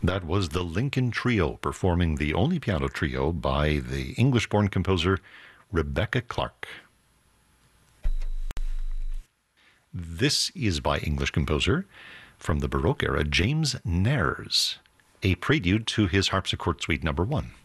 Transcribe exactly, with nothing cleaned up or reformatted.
That was the Lincoln Trio performing the only piano trio by the English-born composer Rebecca Clark. This is by English composer from the Baroque era James Nares, a prelude to his harpsichord suite number one.